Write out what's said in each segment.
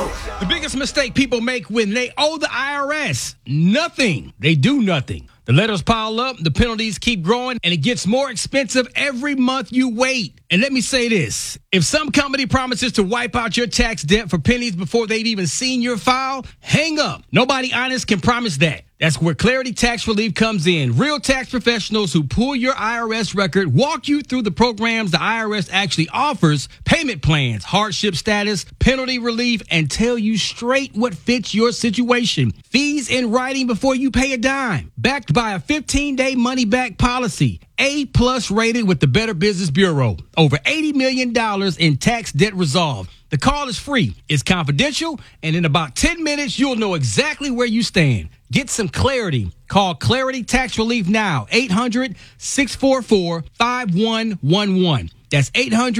The biggest mistake people make when they owe the IRS, nothing. They do nothing. The letters pile up, the penalties keep growing, and it gets more expensive every month you wait. And let me say this. If some company promises to wipe out your tax debt for pennies before they've even seen your file, hang up. Nobody honest can promise that. That's where Clarity Tax Relief comes in. Real tax professionals who pull your IRS record, walk you through the programs the IRS actually offers, payment plans, hardship status, penalty relief, and tell you straight what fits your situation. Fees in writing before you pay a dime. Backed by a 15-day money-back policy. A+ rated with the Better Business Bureau. Over $80 million in tax debt resolved. The call is free, it's confidential, and in about 10 minutes, you'll know exactly where you stand. Get some clarity. Call Clarity Tax Relief now, 800-644-5111. That's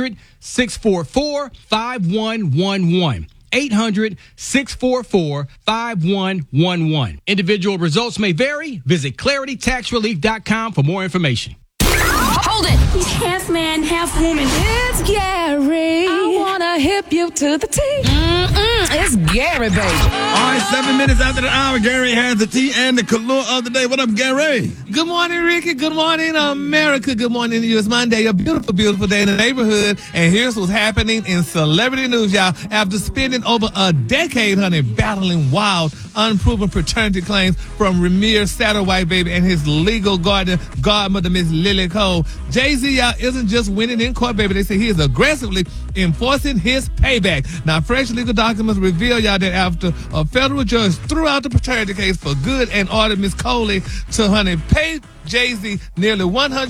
800-644-5111. 800-644-5111. Individual results may vary. Visit claritytaxrelief.com for more information. Hold it! He's half man, half woman. It's Gary. I wanna hip you to the T. It's Gary, baby. All right, 7 minutes after the hour, Gary has the tea and the color of the day. What up, Gary? Good morning, Ricky. Good morning, America. Good morning to you. It's Monday, a beautiful, beautiful day in the neighborhood. And here's what's happening in celebrity news, y'all. After spending over a decade, honey, battling wild, unproven paternity claims from Ramir Satterwhite, baby, and his legal godmother, Miss Lily Cole, Jay-Z, y'all, isn't just winning in court, baby. They say he is aggressively enforcing his payback. Now, fresh legal documents reveal, y'all, that after a federal judge threw out the paternity case for good and ordered Miss Coley to, honey, pay Jay-Z nearly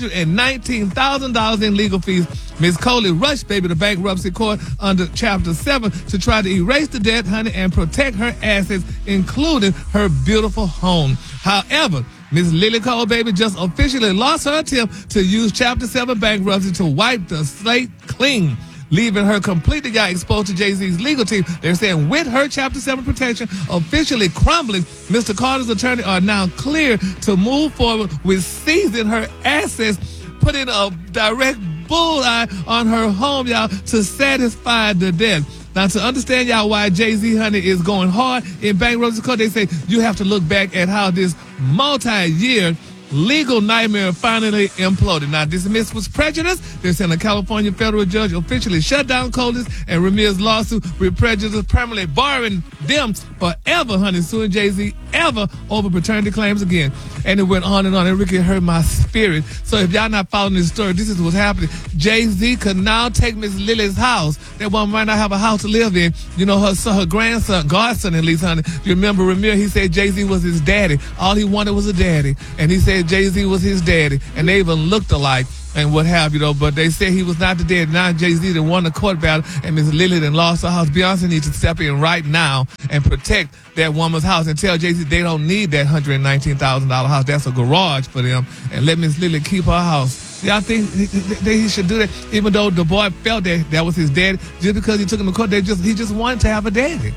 $119,000 in legal fees, Miss Coley rushed, baby, to bankruptcy court under Chapter 7 to try to erase the debt, honey, and protect her assets, including her beautiful home. However, Miss Lily Cole, baby, just officially lost her attempt to use Chapter 7 bankruptcy to wipe the slate clean, leaving her completely exposed to Jay-Z's legal team. They're saying with her Chapter 7 protection officially crumbling, Mr. Carter's attorney are now clear to move forward with seizing her assets, putting a direct bullseye on her home, y'all, to satisfy the debt. Now, to understand, y'all, why Jay-Z, honey, is going hard in bankruptcy court, they say you have to look back at how this multi-year legal nightmare finally imploded. Now, dismissed with prejudice, they're saying a California federal judge officially shut down Cole's and Ramir's lawsuit with prejudice, permanently barring them forever, honey, suing Jay-Z ever over paternity claims again. And it went on and on. And Ricky hurt my spirit. So if y'all not following this story, this is what's happening. Jay-Z could now take Miss Lily's house. That woman might not have a house to live in. You know, her grandson, godson at least, honey. You remember Ramir, he said Jay-Z was his daddy. All he wanted was a daddy. And he said Jay-Z was his daddy. And they even looked alike and what have you, though. But they said he was not the daddy. Now Jay-Z done won the court battle and Miss Lily done lost her house. Beyonce needs to step in right now and protect that woman's house and tell Jay-Z they don't need that $119,000 house. That's a garage for them. And let Miss Lily keep her house. Y'all think he should do that? Even though the boy felt that was his daddy, just because he took him to court, he just wanted to have a daddy.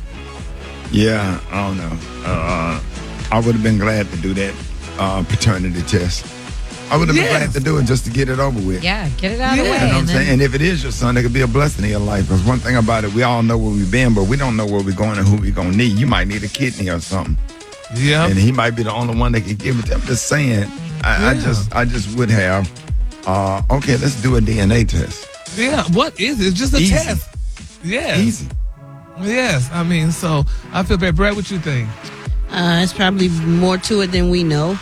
Yeah, I don't know. I would have been glad to do that paternity test. I would have been glad to do it just to get it over with. Yeah, get it out of the way. You know what I'm saying? And if it is your son, it could be a blessing in your life. Because one thing about it, we all know where we've been, but we don't know where we're going and who we're going to need. You might need a kidney or something. Yeah. And he might be the only one that can give it to him. I'm just saying, I just would have, okay, let's do a DNA test. Yeah, what is it? It's just a test. Yeah. Easy. Yes, I mean, so I feel bad. Brad, what you think? It's probably more to it than we know.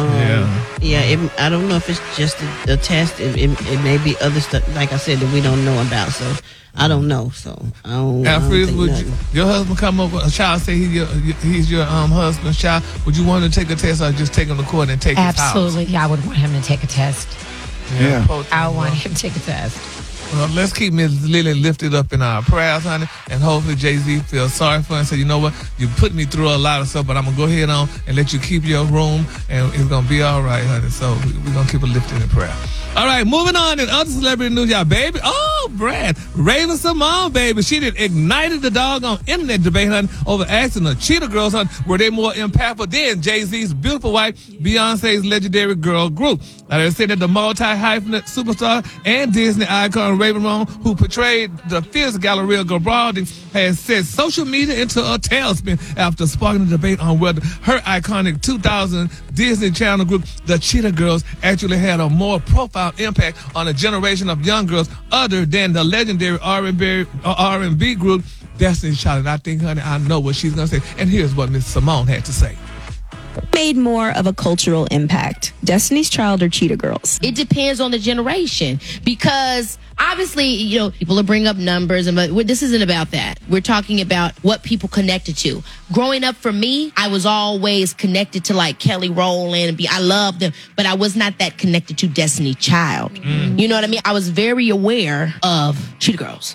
I don't know if it's just a test. It may be other stuff, like I said, that we don't know about. So I don't know. So I don't Alfred, would nothing. your husband come over, a child say he's your husband's child? Would you want him to take a test or just take him to court and take his house? Absolutely, I would want him to take a test. Yeah. I want him to take a test. Well, let's keep Ms. Lily lifted up in our prayers, honey, and hopefully Jay-Z feels sorry for her and say, you know what, you put me through a lot of stuff, but I'm going to go ahead on and let you keep your room, and it's going to be all right, honey. So we're going to keep her lifted in prayer. All right, moving on in other celebrity news, y'all, baby. Oh, Brad. Raven-Symoné, baby. She did ignited the doggone internet debate, honey, over asking the Cheetah Girls, honey, were they more impactful than Jay-Z's beautiful wife, Beyonce's legendary girl group. Now, they said that the multi-hyphenate superstar and Disney icon Raven-Symoné, who portrayed the fierce Galleria Garibaldi, has set social media into a tailspin after sparking a debate on whether her iconic 2000 Disney Channel group, the Cheetah Girls, actually had a more profound impact on a generation of young girls other than the legendary R&B group Destiny's Child. And I think, honey, I know what she's going to say. And here's what Miss Symoné had to say. Made more of a cultural impact, Destiny's Child or Cheetah Girls? It depends on the generation, because obviously, you know, people will bring up numbers, and but this isn't about that. We're talking about what people connected to. Growing up, for me, I was always connected to like Kelly Rowland, I loved them, but I was not that connected to Destiny Child. You know what I mean? I was very aware of Cheetah Girls.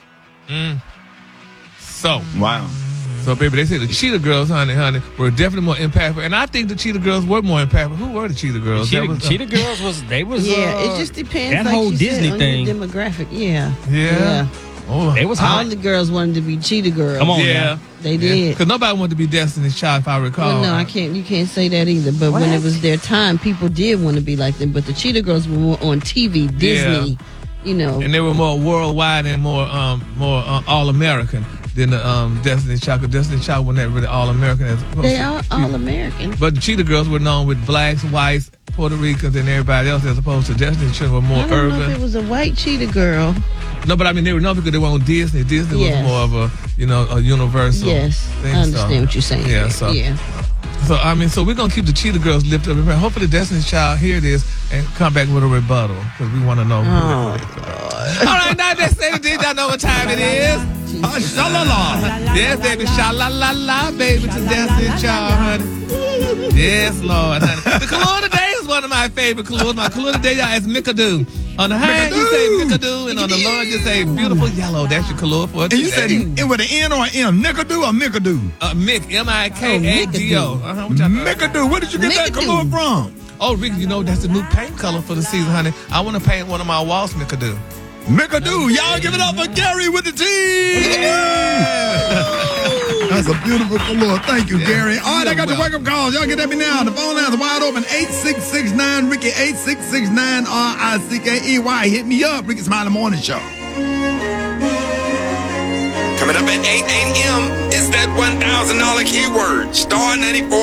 So, Wow. So, baby, they said the Cheetah Girls, honey, were definitely more impactful. And I think the Cheetah Girls were more impactful. Who were the Cheetah Girls? Cheetah Girls was it just depends. that like whole you Disney said, on thing. your demographic. Yeah. Yeah. Oh, They was All hot. the girls wanted to be Cheetah Girls. Come on, yeah. now. They did. Because nobody wanted to be Destiny's Child, if I recall. Well, no, I can't. You can't say that either. But when it was their time, people did want to be like them. But the Cheetah Girls were more on TV, Disney. You know. And they were more worldwide and more all-American than the Destiny's Child. Because Destiny's Child wasn't really all-American. As opposed They to are all American. But the Cheetah Girls were known with blacks, whites, Puerto Ricans, and everybody else, as opposed to Destiny's Child were more I don't know if urban. it was a white Cheetah Girl. No, but I mean, they were known because they were on Disney. Disney was more of a, a universal Yes, thing. I understand what you're saying. Yeah, so. Yeah. So, I mean, so we're going to keep the Cheetah Girls lifted up. Hopefully Destiny's Child hear this and come back with a rebuttal, because we want to know. All right, now that's it. Y'all know what time it is. Sha-la-la. Yes, baby. Sha-la-la-la, baby, to Destiny's Child, honey. Yes, Lord, honey. The color today is one of my favorite colors. My color today, y'all, is Mikadoo. On the high, you say Mikadoo, and on the low, you say beautiful yellow. That's your color for today. And you said it with an N or an M, Mikadoo or Mikadoo? Mick, M-I-K-A-D-O. Mikadoo. Where did you get that color from? Oh, Rick, that's the new paint color for the season, honey. I want to paint one of my walls Mikadoo. Mikadoo. Y'all give it up for Gary with the T. That's a beautiful color. Thank you, Gary. All right, I got your wake-up calls. Y'all get at me now. The phone lines are wide open. 8669-RICKY, 8669-RICKEY. Hit me up. Ricky Smiley Morning Show. Coming up at 8 a.m. is that $1,000 keyword. Star 94.